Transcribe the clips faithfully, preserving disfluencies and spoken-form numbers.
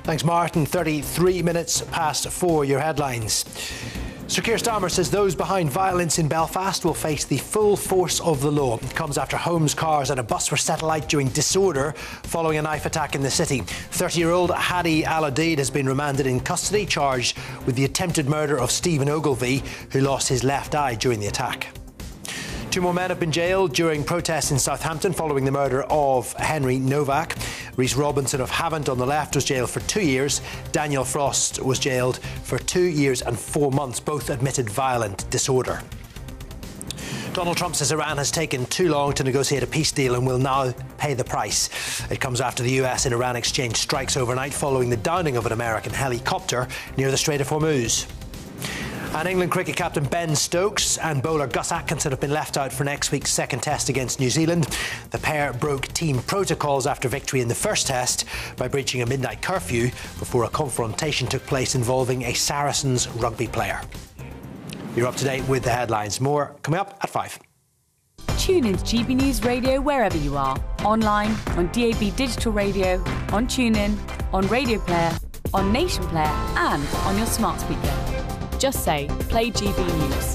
Thanks, Martin. thirty-three minutes past four, your headlines. Sir Keir Starmer says those behind violence in Belfast will face the full force of the law. It comes after homes, cars and a bus were set alight during disorder following a knife attack in the city. thirty-year-old Hadi Al-Adeed has been remanded in custody, charged with the attempted murder of Stephen Ogilvie, who lost his left eye during the attack. Two more men have been jailed during protests in Southampton following the murder of Henry Novak. Rhys Robinson of Havant on the left was jailed for two years. Daniel Frost was jailed for two years and four months. Both admitted violent disorder. Donald Trump says Iran has taken too long to negotiate a peace deal and will now pay the price. It comes after the U S and Iran exchanged strikes overnight following the downing of an American helicopter near the Strait of Hormuz. And England cricket captain Ben Stokes and bowler Gus Atkinson have been left out for next week's second test against New Zealand. The pair broke team protocols after victory in the first test by breaching a midnight curfew before a confrontation took place involving a Saracens rugby player. You're up to date with the headlines. More coming up at five. Tune in to G B News Radio wherever you are. Online, on D A B Digital Radio, on TuneIn, on Radio Player, on Nation Player and on your smart speaker. Just say, play G B News.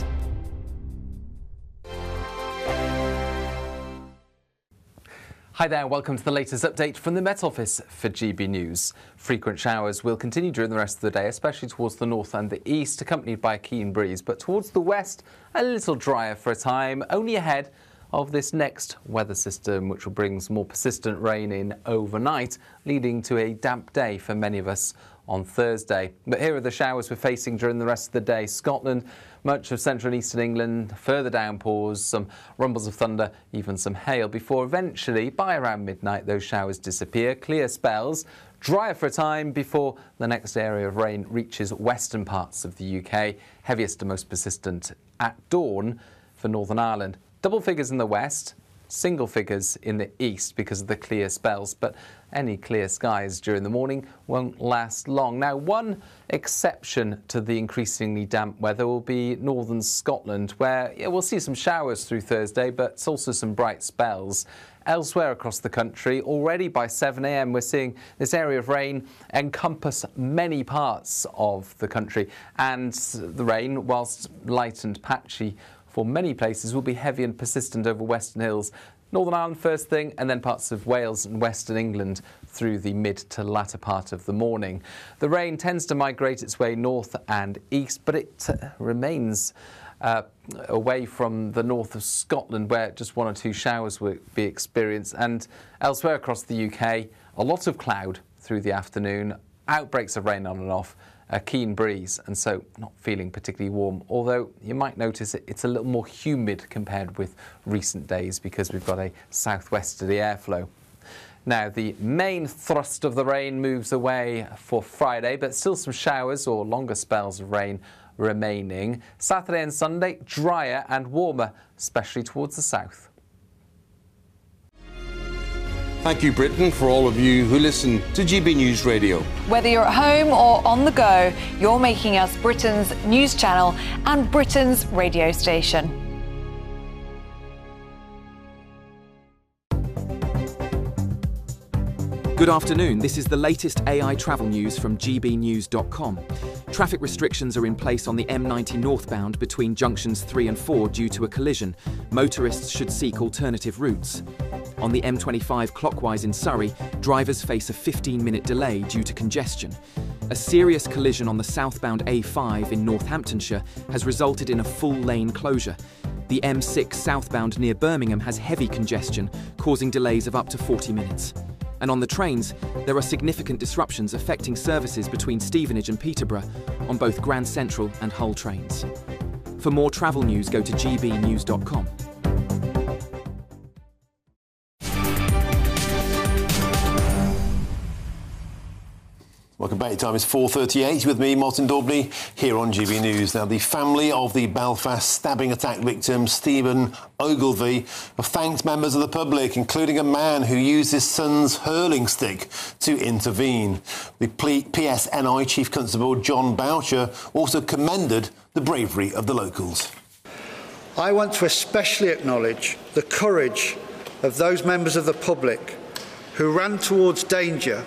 Hi there, welcome to the latest update from the Met Office for G B News. Frequent showers will continue during the rest of the day, especially towards the north and the east, accompanied by a keen breeze. But towards the west, a little drier for a time, only ahead of this next weather system, which will bring some more persistent rain in overnight, leading to a damp day for many of us on Thursday. But here are the showers we're facing during the rest of the day. Scotland, much of central and eastern England, further downpours, some rumbles of thunder, even some hail, before eventually, by around midnight, those showers disappear. Clear spells, drier for a time before the next area of rain reaches western parts of the U K. Heaviest and most persistent at dawn for Northern Ireland. Double figures in the west, single figures in the east because of the clear spells, but any clear skies during the morning won't last long. Now, one exception to the increasingly damp weather will be northern Scotland, where yeah, we'll see some showers through Thursday, but also some bright spells. Elsewhere across the country, already by seven a m, we're seeing this area of rain encompass many parts of the country, and the rain, whilst light and patchy for many places, will be heavy and persistent over Western Hills. Northern Ireland first thing, and then parts of Wales and Western England through the mid to latter part of the morning. The rain tends to migrate its way north and east, but it uh, remains uh, away from the north of Scotland, where just one or two showers will be experienced. And elsewhere across the U K, a lot of cloud through the afternoon, outbreaks of rain on and off, a keen breeze, and so not feeling particularly warm, although you might notice it, it's a little more humid compared with recent days because we've got a southwesterly airflow. Now, the main thrust of the rain moves away for Friday, but still some showers or longer spells of rain remaining. Saturday and Sunday, drier and warmer, especially towards the south. Thank you, Britain, for all of you who listen to G B News Radio. Whether you're at home or on the go, you're making us Britain's news channel and Britain's radio station. Good afternoon. This is the latest A I travel news from G B news dot com. Traffic restrictions are in place on the M ninety northbound between junctions three and four due to a collision. Motorists should seek alternative routes. On the M twenty-five clockwise in Surrey, drivers face a fifteen minute delay due to congestion. A serious collision on the southbound A five in Northamptonshire has resulted in a full lane closure. The M six southbound near Birmingham has heavy congestion, causing delays of up to forty minutes. And on the trains, there are significant disruptions affecting services between Stevenage and Peterborough on both Grand Central and Hull trains. For more travel news, go to G B news dot com. Welcome back. Time is four thirty-eight with me, Martin Daubney, here on G B News. Now, the family of the Belfast stabbing attack victim, Stephen Ogilvie, have thanked members of the public, including a man who used his son's hurling stick to intervene. The P S N I Chief Constable, John Boucher, also commended the bravery of the locals. I want to especially acknowledge the courage of those members of the public who ran towards danger